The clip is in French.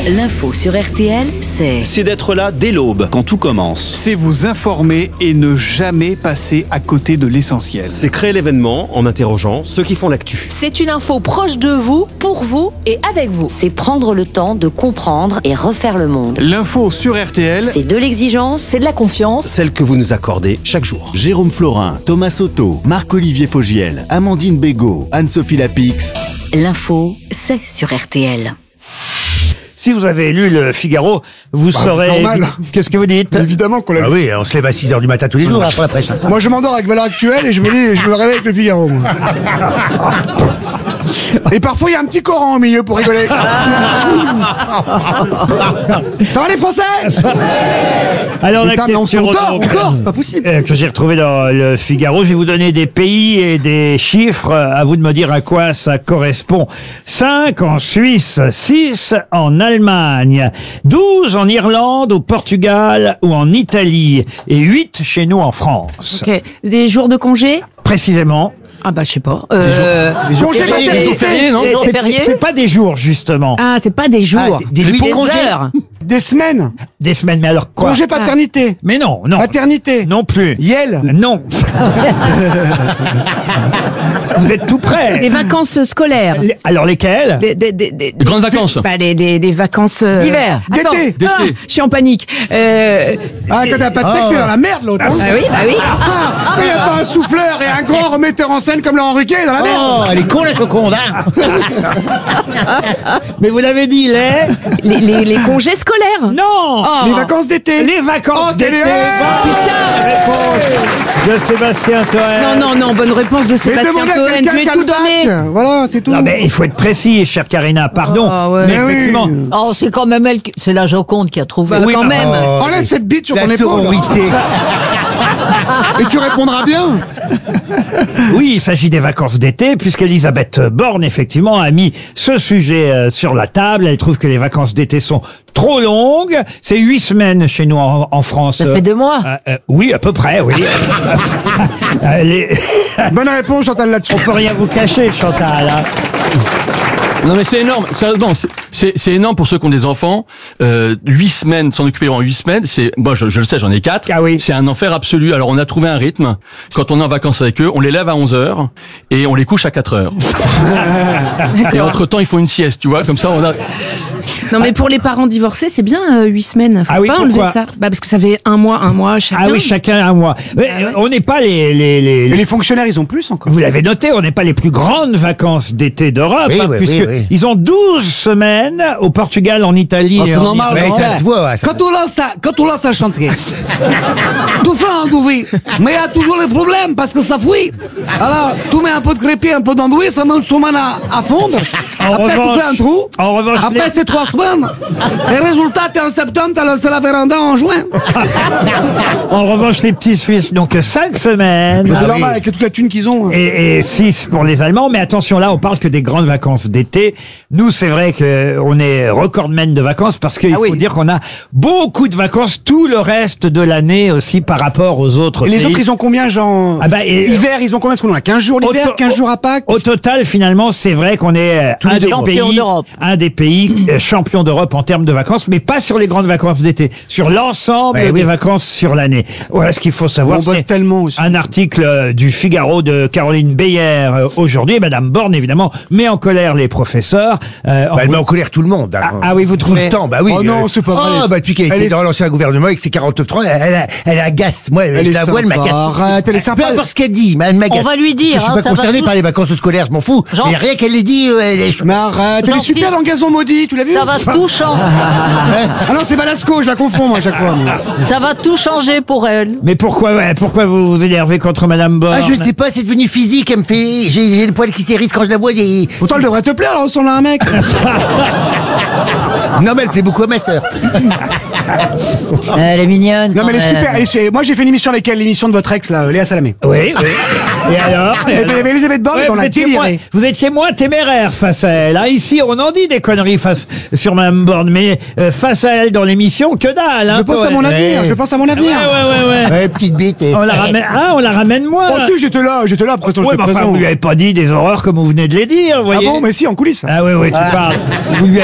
L'info sur RTL, C'est d'être là dès l'aube, quand tout commence. C'est vous informer et ne jamais passer à côté de l'essentiel. C'est créer l'événement en interrogeant ceux qui font l'actu. c'est une info proche de vous, pour vous et avec vous. C'est prendre le temps de comprendre et refaire le monde. L'info sur RTL, C'est de l'exigence, c'est de la confiance. Celle que vous nous accordez chaque jour. Jérôme Florin, Thomas Soto, Marc-Olivier Fogiel, Amandine Bégaud, Anne-Sophie Lapix. L'info, c'est sur RTL. Si vous avez lu le Figaro, vous saurez... normal. Qu'est-ce que vous dites? Évidemment qu'on l'a Ah vu. oui, on se lève à 6h du matin tous les jours pour la presse. Moi, je m'endors avec Valeurs Actuelles et je me réveille avec le Figaro. Moi. Et parfois, il y a un petit Coran au milieu pour rigoler. Ça va les Français? Alors Putain, la mais on question dort, donc, c'est pas possible. que j'ai retrouvée dans le Figaro, je vais vous donner des pays et des chiffres. À vous de me dire à quoi ça correspond. 5 en Suisse, 6 en Allemagne, 12 en Irlande, au Portugal ou en Italie et 8 chez nous en France. Ok. Des jours de congé? Précisément. Ah bah je sais pas. Congé maternité. C'est férié? C'est pas des jours justement. Ah, c'est pas des jours. des nuits de congé. heures. Des semaines. Des semaines, mais alors quoi? Congé paternité. Mais non, non. Maternité. Non plus. Yel. Non. Vous êtes tout près. Des vacances scolaires. Alors lesquelles? Des grandes vacances. Bah, des vacances D'hiver. D'été. Je suis en panique. Ah, quand t'as pas de texte, c'est dans la merde, l'autre. Bah oui, bah oui. Ah, il n'y a pas un souffleur et un grand remetteur en scène comme Laurent Ruquier dans la merde. Oh, elle est con la choconde, hein. Mais vous l'avez dit, Les congés scolaires. Non. Oh. Les vacances d'été. Les vacances Oh, d'été. quelle Bonne réponse de Sébastien Toen. Non, bonne réponse de Mais Sébastien demandez à Toen. quelqu'un Tu es qui a tout le bac. donné. Voilà, c'est tout. Non, mais il faut être précis, chère Karina, pardon. Ah, ouais. Mais Mais oui. effectivement, Oh, c'est quand même elle, c'est la Joconde qui a trouvé. Bah, Oui, quand bah, même. Enlève cette bite sur ton La épaule. sororité. Et tu répondras bien. oui, il s'agit des vacances d'été, puisqu'Elisabeth Borne, effectivement, a mis ce sujet sur la table. Elle trouve que les vacances d'été sont trop longues. C'est 8 semaines chez nous en France. Ça fait 2 mois. Oui, à peu près, oui. Bonne réponse, Chantal, là-dessus. On peut rien vous cacher, Chantal. Hein. Non mais c'est énorme, sérieusement, c'est énorme pour ceux qui ont des enfants. 8 semaines, s'en occuper en 8 semaines, c'est, moi je le sais, j'en ai 4. Ah oui. C'est un enfer absolu. Alors on a trouvé un rythme. Quand on est en vacances avec eux, on les lève à 11h et on les couche à 4h. Et entre temps, ils font une sieste, tu vois, comme ça on a... Non, mais pour les parents divorcés, c'est bien 8 semaines. Faut Ah oui, pas enlever pourquoi ça. Bah, parce que ça fait un mois chacun. Ah oui, chacun un mois. Mais, Ah ouais. on n'est pas Mais les fonctionnaires, ils ont plus encore. Vous l'avez noté, on n'est pas les plus grandes vacances d'été d'Europe, Oui, hein, oui, puisque oui, oui. ils ont 12 semaines au Portugal, en Italie et en Ouais, ça se voit, ouais, ça- Quand on lance un chantier, tout fait un douvi, mais il y a toujours les problèmes parce que ça fouille. Alors, tu mets un peu de crépi, un peu d'andouille, ça met une semaine à fondre. Après, tu fais un trou. en revanche, Après, c'est 3 semaines. Et résultat, t'es en septembre, t'as lancé la véranda en juin. en revanche, les petits Suisses, donc 5 semaines. C'est normal avec toute la thune qu'ils ont. Et 6 pour les Allemands, mais attention là, on parle que des grandes vacances d'été. Nous, c'est vrai que on est recordman de vacances parce qu'il faut dire qu'on a beaucoup de vacances tout le reste de l'année aussi par rapport aux autres Et les pays. autres, ils ont combien, genre Ah bah, et- hiver, ils ont combien? Est-ce qu'on a 15 jours l'hiver, 15 jours à Pâques? Au total, finalement, c'est vrai qu'on est un des pays champions d'Europe en termes de vacances, mais pas sur les grandes vacances d'été, sur l'ensemble des vacances sur l'année. Voilà ce qu'il faut savoir. On bosse C'est tellement aussi. un article du Figaro de Caroline Beyer aujourd'hui. Madame Borne, évidemment, met en colère les professeurs. Bah, elle met en colère tout le monde. hein. Ah oui, vous Tout trouvez? le temps, bah oui. Oh non, c'est pas vrai. Ah, bah depuis qu'elle Elle était est- dans l'ancien gouvernement avec ses 49.3, elle agace. Moi, Elle je est la vois, elle sympa. m'agace. Arrête, elle est sympa. Peu importe ce qu'elle dit, mais elle m'agace. On va lui dire, Je suis hein, pas ça va concerné tous- par les vacances scolaires, je m'en fous. Jean- Mais rien qu'elle les dit, elle est... Mais arrête, elle est Jean-Pierre. super dans Gazon Maudit, tu l'as vu? Ça va tout changer. Ah non, c'est Balasco, je la confonds moi à chaque fois. moi. Ça va tout changer pour elle. Mais pourquoi vous vous énervez contre Madame Borne? Ah, je ne sais pas, c'est devenu physique, elle me fait... J'ai le poil qui s'érisse quand je la vois, et... Pourtant, elle devrait te plaire, elle ressemble à un mec. Non, mais elle plaît beaucoup à ma sœur. Elle est mignonne. Non, mais elle est quand super. même. Elle est super. Moi, j'ai fait une émission avec elle, l'émission de votre ex, là, Léa Salamé. Oui, oui. Et alors? Et puis, Elisabeth Borne, Ouais, on a déliré. vous étiez moins téméraire face à elle. Hein. Ici, on en dit des conneries sur Mme Borne, mais face à elle dans l'émission, que dalle. Hein, Je pense à mon avenir, Ouais. je pense à mon avenir. Ouais. Ouais, petite bite. On la ramène moins. Oh, si, j'étais là, après, je Ouais, j'étais mais enfin, présent. vous lui avez pas dit des horreurs comme vous venez de les dire, vous Ah voyez. bon, mais si, en coulisses. Ah oui, tu parles. Vous lui